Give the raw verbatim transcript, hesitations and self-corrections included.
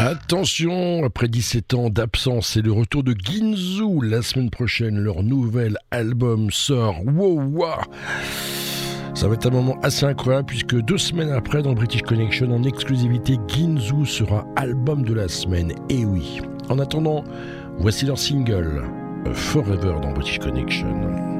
Attention, après dix-sept ans d'absence, c'est le retour de Ginzu. La semaine prochaine, leur nouvel album sort. Wow, wow. Ça va être un moment assez incroyable puisque deux semaines après, dans le British Connection, en exclusivité, Ginzu sera album de la semaine. Et oui. En attendant, voici leur single, Forever dans British Connection.